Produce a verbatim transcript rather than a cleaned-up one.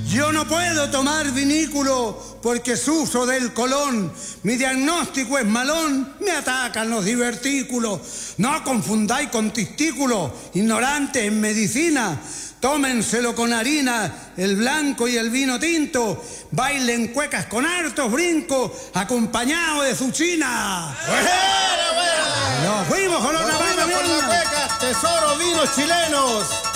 Yo no puedo tomar vinículo porque sufro del colon. Mi diagnóstico es malón, me atacan los divertículos. No confundáis con testículos, ignorantes en medicina. Tómenselo con harina, el blanco y el vino tinto. Bailen cuecas con hartos brincos, acompañado de zuchina. ¡Buena, buena! Nos fuimos con los Nos fuimos con las cuecas, tesoro, vinos chilenos.